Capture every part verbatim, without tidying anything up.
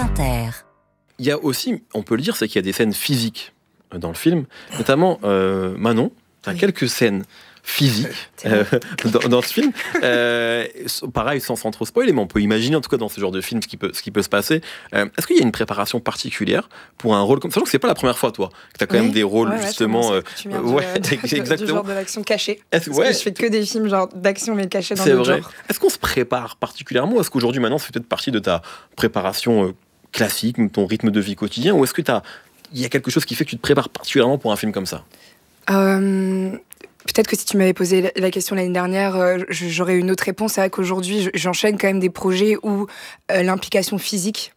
Inter. Il y a aussi, on peut le dire, c'est qu'il y a des scènes physiques dans le film, notamment euh, Manon, tu as oui. quelques scènes physique euh, dans, dans ce film. Euh, pareil, sans, sans trop spoiler, mais on peut imaginer, en tout cas dans ce genre de film, ce qui peut, ce qui peut se passer. Euh, est-ce qu'il y a une préparation particulière pour un rôle comme ça? Sachant que c'est pas la première fois, toi, que tu as quand oui. même des rôles, ouais, justement. Ouais, euh, tu viens ouais, de, exactement. Du genre de l'action cachée. Parce ouais, que je fais que des films genre d'action, mais cachés dans d'autres genres. Est-ce qu'on se prépare particulièrement? Est-ce qu'aujourd'hui, maintenant, c'est peut-être partie de ta préparation euh, classique, ton rythme de vie quotidien? Ou est-ce que il y a quelque chose qui fait que tu te prépares particulièrement pour un film comme ça? euh... Peut-être que si tu m'avais posé la question l'année dernière, euh, j'aurais une autre réponse. C'est vrai qu'aujourd'hui, j'enchaîne quand même des projets où euh, l'implication physique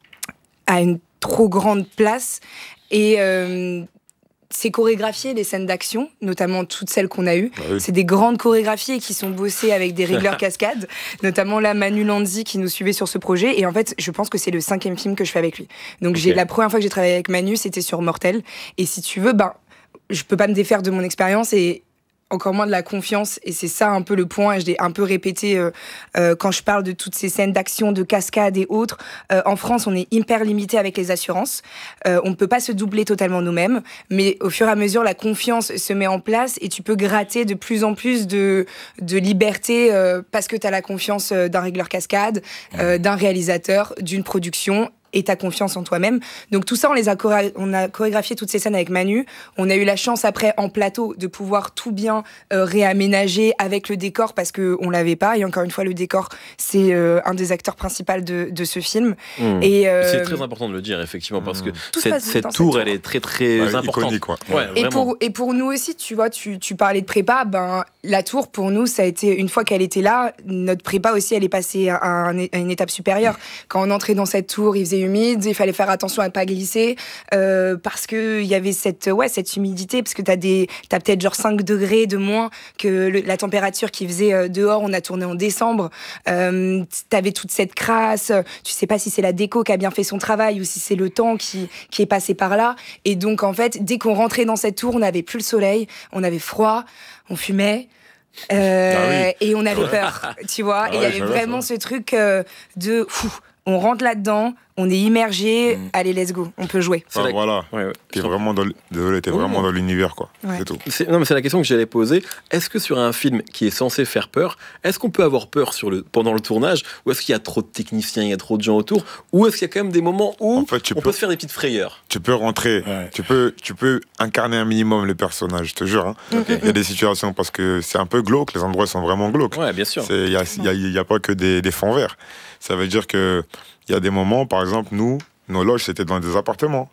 a une trop grande place. Et euh, c'est chorégraphié, les scènes d'action, notamment toutes celles qu'on a eues. Bah oui. C'est des grandes chorégraphies qui sont bossées avec des régleurs cascades, notamment là, Manu Lanzi qui nous suivait sur ce projet. Et en fait, je pense que c'est le cinquième film que je fais avec lui. Donc okay. j'ai, la première fois que j'ai travaillé avec Manu, c'était sur Mortel. Et si tu veux, ben, je peux pas me défaire de mon expérience et encore moins de la confiance, et c'est ça un peu le point, et je l'ai un peu répété euh, euh, quand je parle de toutes ces scènes d'action, de cascade et autres. Euh, en France, on est hyper limité avec les assurances, euh, on ne peut pas se doubler totalement nous-mêmes, mais au fur et à mesure, la confiance se met en place, et tu peux gratter de plus en plus de, de liberté, euh, parce que tu as la confiance d'un régleur cascade, euh, d'un réalisateur, d'une production, et ta confiance en toi-même. Donc tout ça, on les a, choré- on a chorégraphié toutes ces scènes avec Manu. On a eu la chance après, en plateau, de pouvoir tout bien euh, réaménager avec le décor parce qu'on l'avait pas. Et encore une fois, le décor, c'est euh, un des acteurs principaux de, de ce film. Mmh. Et, euh, c'est très important de le dire, effectivement, parce que Tout cette, cette, tour, cette tour, elle est très, très ouais, importante. Iconique, quoi. Ouais, et, pour, et pour nous aussi, tu vois, tu, tu parlais de prépa, ben, la tour, pour nous, ça a été, une fois qu'elle était là, notre prépa aussi, elle est passée à, un, à une étape supérieure. Quand on entrait dans cette tour, il faisait humide, il fallait faire attention à ne pas glisser, euh, parce qu'il y avait cette, ouais, cette humidité, parce que tu as t'as peut-être genre cinq degrés de moins que le, la température qui faisait euh, dehors. On a tourné en décembre, euh, tu avais toute cette crasse, tu sais pas si c'est la déco qui a bien fait son travail ou si c'est le temps qui, qui est passé par là. Et donc, en fait, dès qu'on rentrait dans cette tour, on n'avait plus le soleil, on avait froid, on fumait. Euh, ah oui. Et on avait peur, tu vois. Ah et il ouais, y avait vraiment ça. ce truc euh, de... Pfff, on rentre là-dedans, on est immergé, mmh. allez, let's go, on peut jouer. Ah, la... Voilà, ouais, ouais. T'es vraiment dans, Désolé, t'es mmh. vraiment dans l'univers, quoi. Ouais. C'est tout. C'est... Non, mais c'est la question que j'allais poser. Est-ce que sur un film qui est censé faire peur, est-ce qu'on peut avoir peur sur le... pendant le tournage, ou est-ce qu'il y a trop de techniciens, il y a trop de gens autour, ou est-ce qu'il y a quand même des moments où en fait, on peux... peut se faire des petites frayeurs? Tu peux rentrer, ouais. tu, peux, tu peux incarner un minimum le personnage, je te jure. Hein. Okay. Il y a des situations, parce que c'est un peu glauque, les endroits sont vraiment glauques. Ouais, bien sûr. Il n'y a, y a, y a pas que des, des fonds verts. Ça veut dire que il y a des moments, par exemple, nous, nos loges, c'était dans des appartements,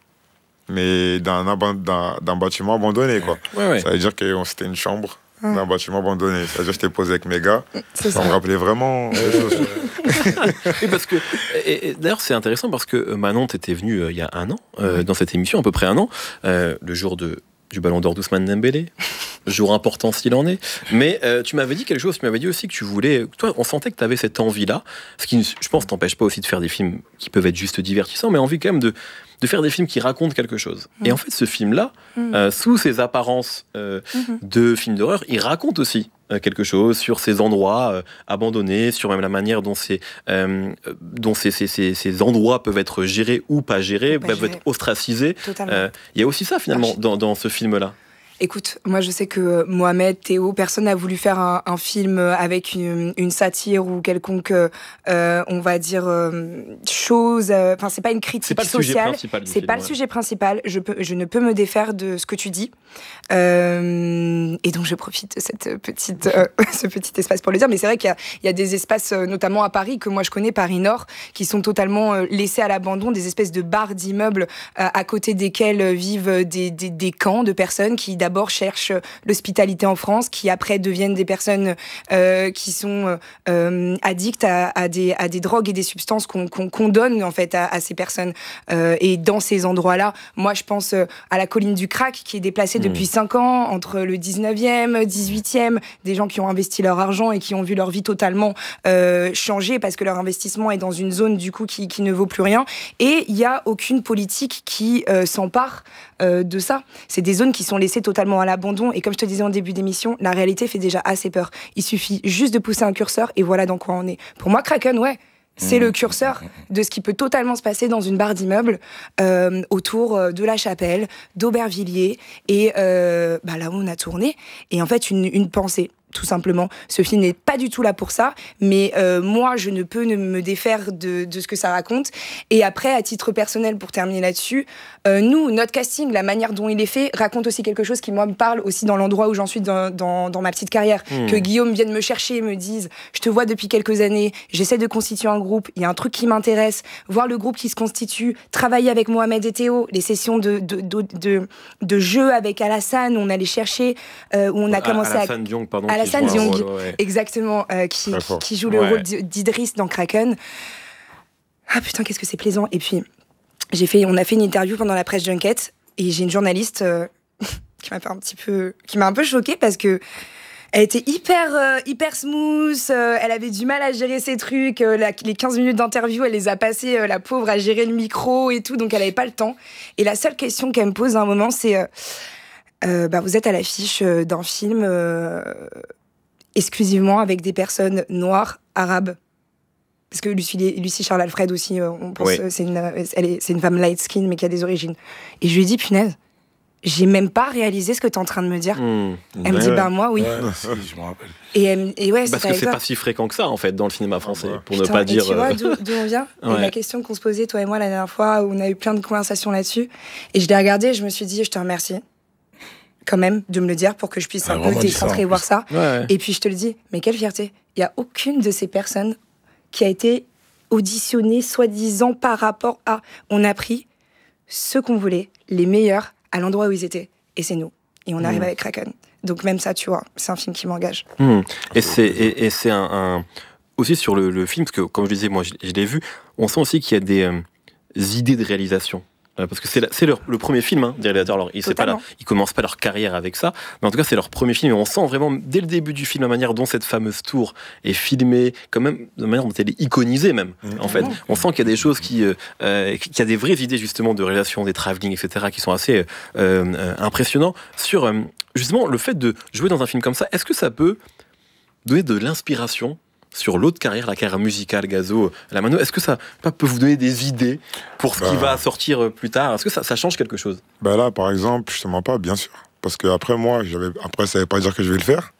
mais dans un, dans, dans un bâtiment abandonné, quoi. Ouais, ouais. Ça veut dire que c'était une chambre dans un bâtiment abandonné. Ça veut dire que j'étais posé avec mes gars. Ça, ça me rappelait vraiment des choses. Oui, parce que, et, et, d'ailleurs, c'est intéressant parce que Manon, t'étais venue euh, il y a un an, euh, ouais. dans cette émission, à peu près un an, euh, le jour de... du Ballon d'Or d'Ousmane Dembélé, jour important s'il en est. Mais euh, tu m'avais dit quelque chose, tu m'avais dit aussi que tu voulais... Toi, on sentait que tu avais cette envie-là, ce qui, je pense, t'empêche pas aussi de faire des films qui peuvent être juste divertissants, mais envie quand même de, de faire des films qui racontent quelque chose. Mmh. Et en fait, ce film-là, mmh. euh, sous ses apparences euh, mmh. de film d'horreur, il raconte aussi euh, quelque chose sur ces endroits euh, abandonnés, sur même la manière dont ces, euh, dont ces, ces, ces, ces endroits peuvent être gérés ou pas gérés, pas peuvent géré. être ostracisés. Il euh, y a aussi ça, finalement, dans, dans ce film-là. Écoute, moi je sais que Mohamed, Théo, personne n'a voulu faire un, un film avec une, une satire ou quelconque, euh, on va dire, euh, chose. Enfin, euh, c'est pas une critique c'est pas le sociale. Sujet principal c'est film, pas ouais. le sujet principal. Je, peux, je ne peux me défaire de ce que tu dis. Euh, et donc je profite de cette petite, euh, ce petit espace pour le dire. Mais c'est vrai qu'il y a, il y a des espaces, notamment à Paris, que moi je connais, Paris Nord, qui sont totalement euh, laissés à l'abandon, des espèces de bars d'immeubles euh, à côté desquels vivent des, des, des camps de personnes qui d'abord cherchent l'hospitalité en France, qui après deviennent des personnes euh, qui sont euh, addictes à, à, des, à des drogues et des substances qu'on, qu'on condamne en fait à, à ces personnes. Euh, et dans ces endroits-là, moi je pense à la colline du crack qui est déplacée mmh. depuis cinq ans entre le dix-neuvième, dix-huitième, des gens qui ont investi leur argent et qui ont vu leur vie totalement euh, changer parce que leur investissement est dans une zone du coup qui, qui ne vaut plus rien. Et il n'y a aucune politique qui euh, s'empare euh, de ça. C'est des zones qui sont laissées totalement à l'abandon. Et comme je te disais en début d'émission, la réalité fait déjà assez peur. Il suffit juste de pousser un curseur et voilà dans quoi on est. Pour moi, Kraken, ouais, C'est Mmh. le curseur de ce qui peut totalement se passer dans une barre d'immeubles euh, autour de La Chapelle, d'Aubervilliers et euh, bah, là où on a tourné. Et en fait, une, une pensée. Tout simplement. Ce film n'est pas du tout là pour ça, mais euh, moi, je ne peux ne me défaire de, de ce que ça raconte. Et après, à titre personnel, pour terminer là-dessus, euh, nous, notre casting, la manière dont il est fait, raconte aussi quelque chose qui, moi, me parle aussi dans l'endroit où j'en suis dans, dans, dans ma petite carrière. Mmh. Que Guillaume vienne me chercher et me dise « Je te vois depuis quelques années, j'essaie de constituer un groupe, il y a un truc qui m'intéresse, voir le groupe qui se constitue, travailler avec Mohamed et Théo, les sessions de, de, de, de, de jeu avec Alassane, où on allait chercher, euh, où on a à, commencé à... Alassane Diong, pardon. Alassane Diong, ouais. exactement, euh, qui, qui, qui joue le ouais. rôle d'Idriss dans Kraken. Ah putain, qu'est-ce que c'est plaisant. Et puis, j'ai fait, on a fait une interview pendant la presse junket, et j'ai une journaliste euh, qui m'a fait un petit peu, qui m'a un peu choquée parce que elle était hyper, euh, hyper smooth, euh, elle avait du mal à gérer ses trucs, euh, la, les quinze minutes d'interview, elle les a passées, euh, la pauvre, à gérer le micro et tout, donc elle avait pas le temps. Et la seule question qu'elle me pose à un moment, c'est euh, euh, bah, vous êtes à l'affiche euh, d'un film euh, exclusivement avec des personnes noires, arabes. Parce que Lucie, Lucie Charles Alfred aussi, euh, on pense, oui. c'est une, elle est, c'est une femme light skin, mais qui a des origines. Et je lui ai dit, punaise, j'ai même pas réalisé ce que t'es en train de me dire. Mmh. Elle me dit, ouais. bah moi, oui. Ouais, si, je me rappelle. Et, elle, et ouais, Parce que c'est pas si fréquent que ça, en fait, dans le cinéma français, ah, bah. pour Putain, ne pas dire... tu vois d'où, d'où on vient ouais. Et la question qu'on se posait, toi et moi, la dernière fois, où on a eu plein de conversations là-dessus. Et je l'ai regardé et je me suis dit, je te remercie, quand même, de me le dire pour que je puisse ah, un peu décentrer et voir ça. Ouais. Et puis je te le dis, mais quelle fierté. Il y a aucune de ces personnes qui a été auditionnée, soi-disant, par rapport à... On a pris ceux qu'on voulait, les meilleurs, à l'endroit où ils étaient. Et c'est nous. Et on arrive mmh. avec Kraken. Donc même ça, tu vois, c'est un film qui m'engage. Mmh. Et c'est, et, et c'est un, un... aussi sur le, le film, parce que comme je disais, moi je, je l'ai vu, on sent aussi qu'il y a des euh, idées de réalisation. Euh, parce que c'est, la, c'est leur, le premier film hein, des réalisateurs. Alors ils ne commencent pas leur carrière avec ça, mais en tout cas c'est leur premier film. Et on sent vraiment dès le début du film la manière dont cette fameuse tour est filmée, quand même, de la manière dont elle est iconisée même. Mmh. En fait, on sent qu'il y a des choses qui, euh, qu'il y a des vraies idées justement de réalisation, des travelling, et cetera, qui sont assez euh, euh, impressionnants sur euh, justement le fait de jouer dans un film comme ça. Est-ce que ça peut donner de l'inspiration sur l'autre carrière, la carrière musicale, Gazo, la Mano? Est-ce que ça peut vous donner des idées pour ce bah, qui va sortir plus tard? Est-ce que ça, ça change quelque chose? Bah là, par exemple, je te mens pas, bien sûr. Parce que après moi, j'avais, après ça veut pas dire que je vais le faire.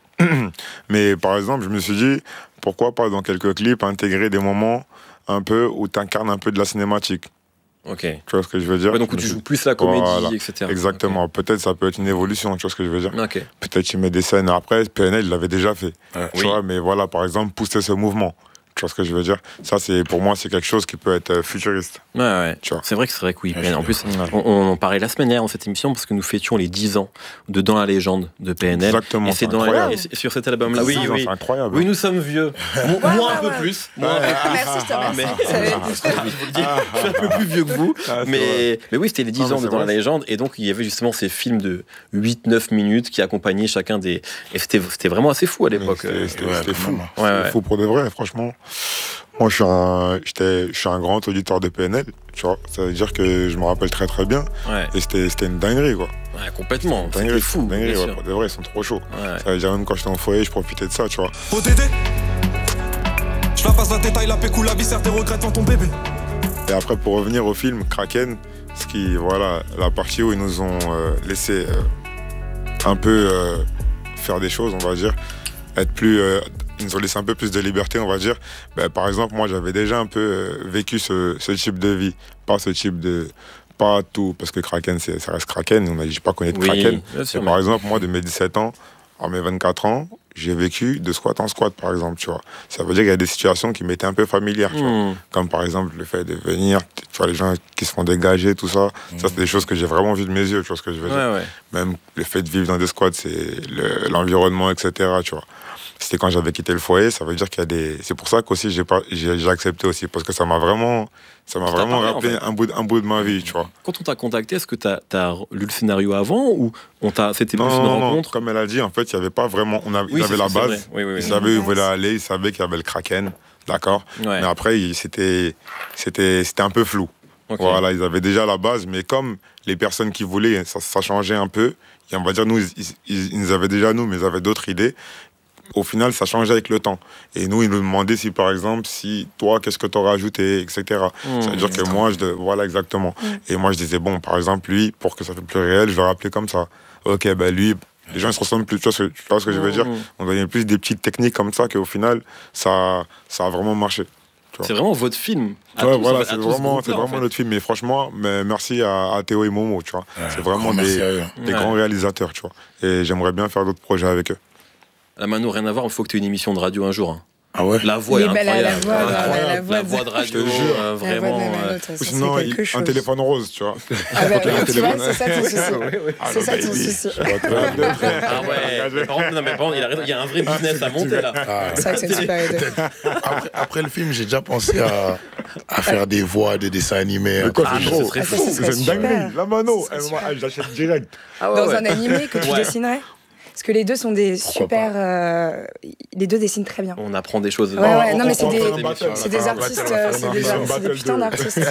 Mais par exemple, je me suis dit, pourquoi pas dans quelques clips intégrer des moments un peu où tu incarnes un peu de la cinématique. Ok. Tu vois ce que je veux dire? Ouais, donc où tu joues plus la comédie, voilà. et cetera. Exactement. Okay. Peut-être ça peut être une évolution, tu vois ce que je veux dire? Okay. Peut-être tu mets des scènes. Après, P N L, il l'avait déjà fait. Ouais. Tu oui. vois, mais voilà, par exemple, pousser ce mouvement. Tu vois ce que je veux dire? Ça, c'est, pour moi, c'est quelque chose qui peut être futuriste. Ouais, ouais. Tu vois. C'est vrai que c'est vrai que oui. Ouais, en plus, ouais. on, on en parlait la semaine dernière dans cette émission parce que nous fêtions les dix ans de Dans la légende de P N L. Exactement. Et c'est, c'est dans la, et sur cet album-là. Oui, oui. C'est incroyable. Oui, nous sommes vieux. Moi, ouais, un peu ouais. plus. Moi, un peu plus. Merci, je te remercie. Je vous le dis, je suis un peu plus vieux que vous. Ah, mais, mais oui, c'était les dix non, ans de Dans vrai. La légende. Et donc, il y avait justement ces films de huit neuf minutes qui accompagnaient chacun des. Et c'était, c'était vraiment assez fou à l'époque. C'était, c'était, c'était fou. Ouais, ouais. C'était fou pour de vrai, franchement. Moi, je suis, un, j'étais, je suis un grand auditeur de P N L, tu vois. Ça veut dire que je me rappelle très très bien. Ouais. Et c'était, c'était une dinguerie, quoi. Ouais, complètement. C'était dinguerie, fou. Dinguerie, ouais, pour de vrai, ils sont trop chauds. Ouais. Ça veut dire même quand j'étais en foyer, je profitais de ça, tu vois. O D D, je la passe la tête, la pécou, la viscère, tes regrets devant ton bébé. Et après, pour revenir au film Kraken, ce qui, voilà, la partie où ils nous ont euh, laissé euh, un peu euh, faire des choses, on va dire, être plus. Euh, Ils nous ont laissé un peu plus de liberté, on va dire. Ben, par exemple, moi, j'avais déjà un peu euh, vécu ce, ce type de vie. Pas ce type de... Pas tout, parce que Kraken, c'est, ça reste Kraken. On n'a pas connu de oui, Kraken. Sûr, par mais... exemple, moi, de mes dix-sept ans à mes vingt-quatre ans, j'ai vécu de squat en squat, par exemple, tu vois. Ça veut dire qu'il y a des situations qui m'étaient un peu familières, tu mmh. vois. Comme, par exemple, le fait de venir, tu vois, les gens qui se font dégager, tout ça. Mmh. Ça, c'est des choses que j'ai vraiment vues de mes yeux, tu vois ce que je veux ouais, dire. Ouais. Même le fait de vivre dans des squats, c'est le, l'environnement, et cetera, tu vois. C'était quand j'avais quitté le foyer, ça veut dire qu'il y a des... C'est pour ça qu'aussi j'ai, pas... j'ai, j'ai accepté aussi, parce que ça m'a vraiment, ça m'a vraiment parlé, rappelé en fait. un, bout de, un bout de ma vie, tu vois. Quand on t'a contacté, est-ce que t'as, t'as lu le scénario avant ou on t'a... c'était plus non, une non, rencontre? Non, comme elle a dit, en fait, il n'y avait pas vraiment... On a... oui, il avait la base, oui, oui, oui. il savait où il voulait aller, il savait qu'il y avait le Kraken, d'accord. Ouais. Mais après, il... c'était... C'était... c'était un peu flou. Okay. Voilà, ils avaient déjà la base, mais comme les personnes qui voulaient, ça, ça changeait un peu. Et on va dire, nous, ils, ils, ils nous avaient déjà, nous, mais ils avaient d'autres idées. Au final, ça changeait avec le temps. Et nous, ils nous demandaient si, par exemple, si toi, qu'est-ce que tu aurais ajouté, et cetera. Mmh. Ça veut dire que moi, je... De... voilà, exactement. Mmh. Et moi, je disais, bon, par exemple, lui, pour que ça soit plus réel, je vais rappeler comme ça. Ok, ben lui, les gens, ils se ressemblent plus. Tu vois ce que, tu vois ce que mmh. je veux dire? On donnait plus des petites techniques comme ça qu'au final, ça, ça a vraiment marché. C'est vraiment votre film. Ouais, tous, voilà, c'est vraiment, c'est vraiment en fait. notre film. Mais franchement, mais merci à, à Théo et Momo, tu vois. Ouais, c'est vraiment des, des ouais. grands réalisateurs, tu vois. Et j'aimerais bien faire d'autres projets avec eux. La Mano, rien à voir, il faut que tu aies une émission de radio un jour. Hein. Ah ouais? La voix est incroyable. La voix, la, la, la, la, voix la voix de radio, euh, vraiment. Sinon, un téléphone rose, tu vois. Ah bah, tu vois, c'est ça ton souci. C'est ça ton souci. Ah ouais. Non, mais bon, il a raison, il y a un vrai business à monter là. C'est vrai que c'est super aidé. Après, après le film, j'ai déjà pensé à, à faire des voix de dessins animés. Mais quoi, c'est trop. C'est une dinguerie. La Mano, j'achète direct. Dans un animé que tu dessinerais? Parce que les deux sont des Pourquoi super. Euh, les deux dessinent très bien. On apprend des choses. Ouais, ouais, non, mais c'est des, c'est des artistes, c'est des, c'est des putains d'artistes.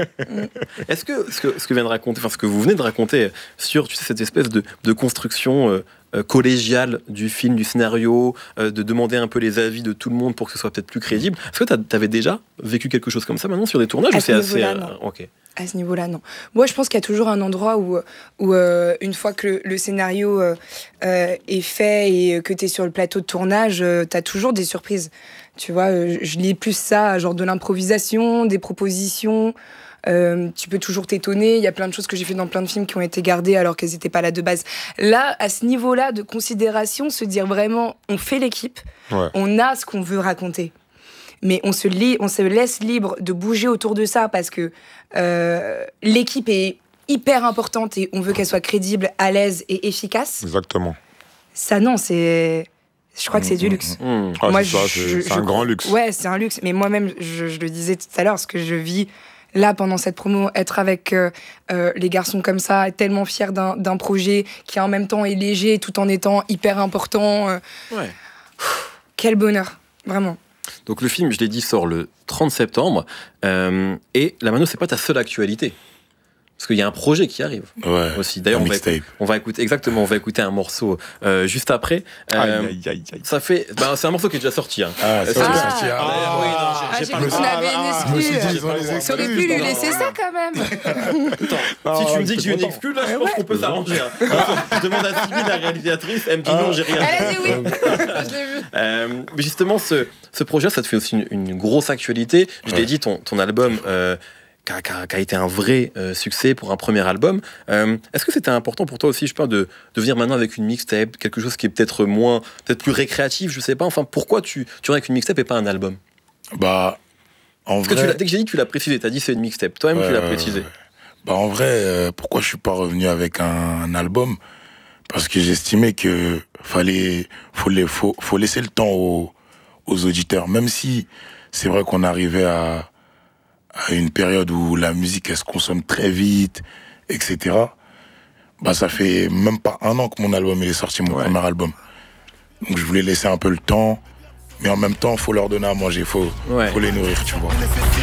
Est-ce que ce, que ce que vient de raconter, enfin ce que vous venez de raconter sur, tu sais, cette espèce de, de construction euh, euh, collégiale du film, du scénario, euh, de demander un peu les avis de tout le monde pour que ce soit peut-être plus crédible. Est-ce que tu avais déjà vécu quelque chose comme ça maintenant sur des tournages? À c'est assez. Euh, ok. À ce niveau-là, non. Moi, je pense qu'il y a toujours un endroit où, où euh, une fois que le, le scénario euh, euh, est fait et que tu es sur le plateau de tournage, euh, tu as toujours des surprises. Tu vois, euh, je lis plus ça, genre de l'improvisation, des propositions. Euh, tu peux toujours t'étonner. Il y a plein de choses que j'ai fait dans plein de films qui ont été gardées alors qu'elles n'étaient pas là de base. Là, à ce niveau-là de considération, se dire vraiment, on fait l'équipe, ouais. on a ce qu'on veut raconter. Mais on se, li- on se laisse libre de bouger autour de ça parce que euh, l'équipe est hyper importante et on veut qu'elle soit crédible, à l'aise et efficace. Exactement. Ça, non, c'est... Je crois mmh, que c'est du luxe. Mmh. Ah, moi, c'est, ça, c'est, je, c'est je, un je... grand luxe. Ouais, c'est un luxe. Mais moi-même, je, je le disais tout à l'heure, ce que je vis là pendant cette promo, être avec euh, euh, les garçons comme ça, être tellement fier d'un, d'un projet qui en même temps est léger tout en étant hyper important. Euh... Ouais. Pff, quel bonheur, vraiment. Donc le film, je l'ai dit, sort le trente septembre. Euh, et La Mano, c'est pas ta seule actualité. Parce qu'il y a un projet qui arrive ouais, aussi. D'ailleurs, on va, écouter, on va écouter exactement, on va écouter un morceau euh, juste après. Euh, aïe, aïe, aïe, aïe. Ça fait, bah, c'est un morceau qui est déjà sorti. Hein. Ah, c'est ah, sorti. Ah, ah, oui, non, j'ai, ah, j'ai, j'ai pas cru qu'on avait une exclue. T'aurais pu lui laisser ça quand même. Attends, non, si tu me dis que j'ai une exclue, là, je pense ouais. qu'on peut s'arranger. Hein. Je demande à Sylvie, la réalisatrice, elle me dit non, j'ai rien. Elle a dit oui. Je l'ai vu. Euh, mais justement, ce, ce projet, ça te fait aussi une, une grosse actualité. Je ouais. l'ai dit, ton, ton album. Euh, Qui a, qui a été un vrai euh, succès pour un premier album. Euh, est-ce que c'était important pour toi aussi, je pense, de, de venir maintenant avec une mixtape, quelque chose qui est peut-être moins, peut-être plus récréatif, je sais pas. Enfin, pourquoi tu, tu viens avec une mixtape et pas un album? Bah, en Parce vrai... que tu l'as, dès que j'ai dit, tu l'as précisé. T'as dit c'est une mixtape. Toi-même, ouais, tu l'as précisé. Bah, en vrai, euh, pourquoi je suis pas revenu avec un, un album? Parce que j'estimais que fallait, faut, les, faut, faut laisser le temps aux, aux auditeurs. Même si c'est vrai qu'on arrivait à à une période où la musique elle se consomme très vite, et cetera. Bah ça fait même pas un an que mon album il est sorti, mon ouais. premier album. Donc je voulais laisser un peu le temps, mais en même temps faut leur donner à manger, faut, ouais. faut les nourrir, tu vois.